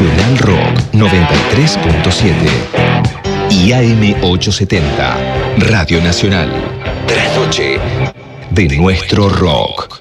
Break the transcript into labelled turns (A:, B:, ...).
A: Nacional Rock 93.7 y AM 870, Radio Nacional. Trasnoche de nuestro rock.